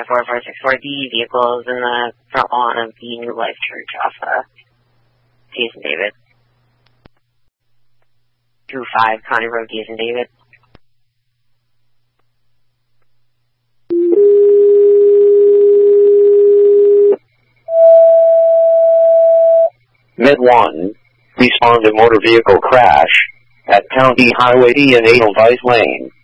4464D. Vehicles in the front lawn of the New Life Church off Jason David. 25 Connie Road, Jason David. Med 1, respond to motor vehicle crash at County Highway D and Edelweiss Lane.